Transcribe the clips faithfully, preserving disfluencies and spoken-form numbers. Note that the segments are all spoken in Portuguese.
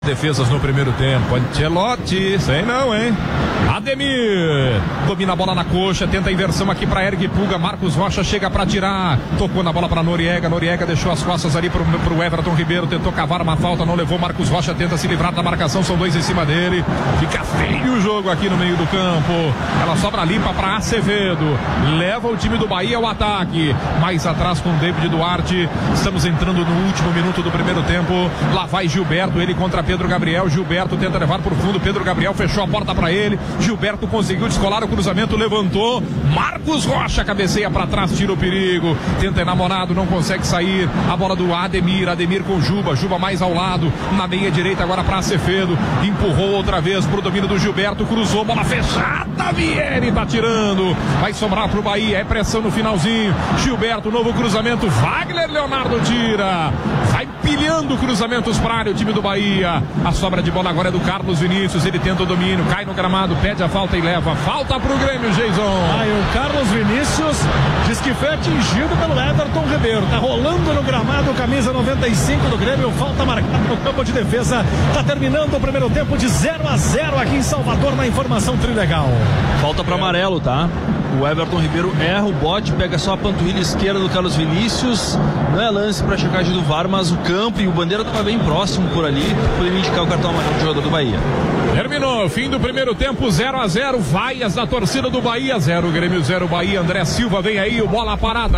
Defesas no primeiro tempo. Ancelotti, sei não, hein? Ademir domina a bola na coxa, tenta a inversão aqui para Eric Puga. Marcos Rocha chega para tirar, tocou na bola para Noriega. Noriega deixou as costas ali pro, pro Everton Ribeiro, tentou cavar uma falta, não levou. Marcos Rocha tenta se livrar da marcação, são dois em cima dele. Fica feio o jogo aqui no meio do campo. Ela sobra limpa para Acevedo, leva o time do Bahia ao ataque. Mais atrás com David Duarte. Estamos entrando no último minuto do primeiro tempo. Lá vai Gilberto, ele contra Pedro Gabriel. Gilberto tenta levar por fundo, Pedro Gabriel fechou a porta para ele. Gilberto conseguiu descolar o cruzamento, levantou. Marcos Rocha cabeceia para trás, tira o perigo. Tenta enamorado, não consegue sair. A bola do Ademir, Ademir com Juba, Juba mais ao lado, na meia direita agora para Acevedo. Empurrou outra vez pro domínio do Gilberto, cruzou, bola fechada. Vieri tá tirando, vai sobrar pro Bahia, é pressão no finalzinho. Gilberto, novo cruzamento, Wagner Leonardo tira, vai pilhando cruzamentos para a área o time do Bahia. A sobra de bola agora é do Carlos Vinícius, ele tenta o domínio, cai no gramado, pede a falta e leva. Falta pro Grêmio, Jason. Aí o Carlos Vinícius diz que foi atingido pelo Everton Ribeiro. Tá rolando no gramado, camisa noventa e cinco do Grêmio, falta marcada no campo de defesa. Tá terminando o primeiro tempo de zero a zero aqui em Salvador, na informação Trilegal. Falta para amarelo, tá? O Everton Ribeiro erra o bote, pega só a panturrilha esquerda do Carlos Vinícius. Não é lance para checagem do V A R, mas o campo e o Bandeira estava bem próximo por ali, poderia indicar o cartão amarelo do jogador do Bahia. Terminou, fim do primeiro tempo, zero a zero, vaias da torcida do Bahia, zero Grêmio, zero Bahia. André Silva vem aí, o bola parada.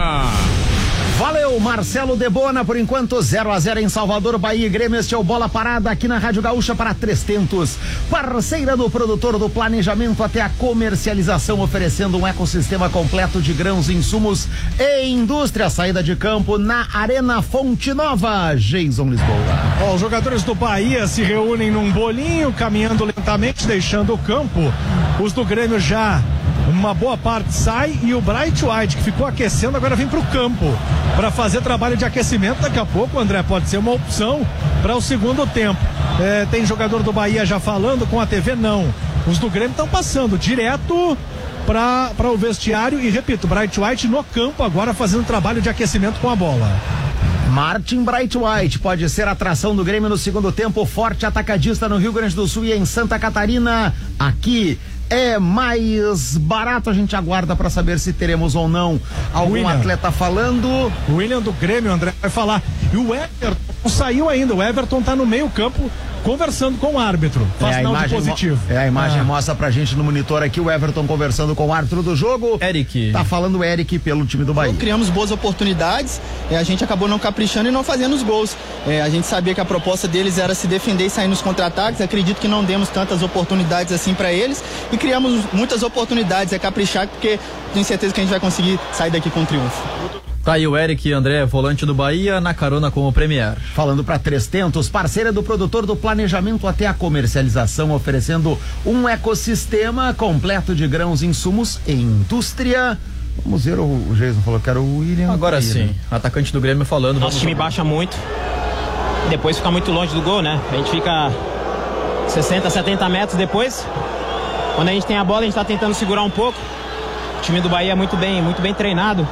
Valeu, Marcelo Debona, por enquanto zero a zero em Salvador, Bahia e Grêmio. Este é o Bola Parada aqui na Rádio Gaúcha para Três Tentos, parceira do produtor do planejamento até a comercialização, oferecendo um ecossistema completo de grãos, insumos e indústria. Saída de campo na Arena Fonte Nova, Jason Lisboa. Ó, os jogadores do Bahia se reúnem num bolinho, caminhando lentamente, deixando o campo. Os do Grêmio já, uma boa parte sai, e o Bright White, que ficou aquecendo, agora vem pro campo para fazer trabalho de aquecimento. Daqui a pouco, André, pode ser uma opção para o segundo tempo. É, tem jogador do Bahia já falando com a T V? Não. Os do Grêmio estão passando direto para o vestiário e, repito, Bright White no campo agora fazendo trabalho de aquecimento com a bola. Martin Bright White pode ser atração do Grêmio no segundo tempo. Forte atacadista no Rio Grande do Sul e em Santa Catarina. Aqui é mais barato, a gente aguarda para saber se teremos ou não algum William. atleta falando. O William do Grêmio, André, vai falar. E o Everton não saiu ainda, o Everton tá no meio campo conversando com o árbitro. Faz é, sinal de positivo. É, a imagem ah. mostra pra gente no monitor aqui o Everton conversando com o árbitro do jogo. Eric. Tá falando o Eric pelo time do Bahia. Então, criamos boas oportunidades, é, a gente acabou não caprichando e não fazendo os gols. É, a gente sabia que a proposta deles era se defender e sair nos contra-ataques. Acredito que não demos tantas oportunidades assim pra eles e criamos muitas oportunidades. É caprichar, porque tenho certeza que a gente vai conseguir sair daqui com triunfo. Tá aí o Eric André, volante do Bahia, na carona com o Premier. Falando para Três Tentos, parceira do produtor do planejamento até a comercialização, oferecendo um ecossistema completo de grãos, insumos e indústria. Vamos ver, o Jason falou que era o William. Agora Bahia, sim, né? Atacante do Grêmio falando. Nosso time baixa muito, depois fica muito longe do gol, né? A gente fica sessenta, setenta metros depois. Quando a gente tem a bola, a gente tá tentando segurar um pouco. O time do Bahia é muito bem, muito bem treinado.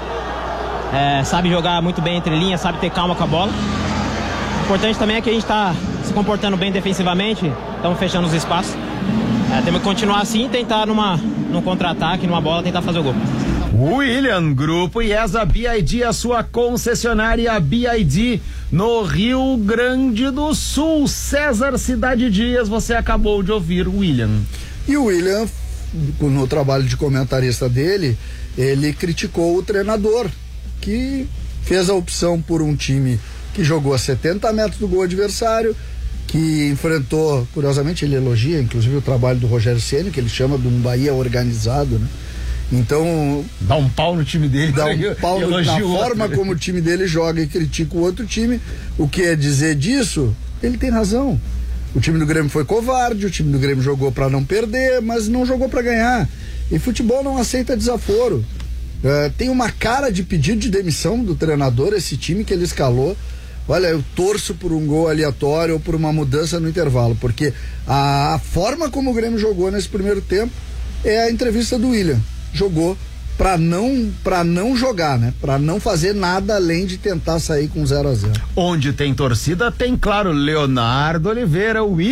É, sabe jogar muito bem entre linhas, sabe ter calma com a bola. O importante também é que a gente está se comportando bem defensivamente, estamos fechando os espaços. É, temos que continuar assim e tentar numa, num contra-ataque, numa bola, tentar fazer o gol. William, Grupo IESA B I D, a sua concessionária B I D no Rio Grande do Sul. César Cidade Dias, você acabou de ouvir o William. E o William, no trabalho de comentarista dele, ele criticou o treinador, que fez a opção por um time que jogou a setenta metros do gol adversário, que enfrentou, curiosamente ele elogia inclusive o trabalho do Rogério Ceni, que ele chama de um Bahia organizado, né? Então dá um pau no time dele, dá um pau no, na forma como o time dele joga e critica o outro time. O que é dizer disso? Ele tem razão. O time do Grêmio foi covarde, o time do Grêmio jogou para não perder, mas não jogou para ganhar. E futebol não aceita desaforo. Uh, tem uma cara de pedido de demissão do treinador, esse time que ele escalou. Olha, eu torço por um gol aleatório ou por uma mudança no intervalo, porque a, a forma como o Grêmio jogou nesse primeiro tempo é a entrevista do William. Jogou para não para não jogar, né? Para não fazer nada além de tentar sair com zero a zero. Onde tem torcida tem, claro, Leonardo Oliveira, o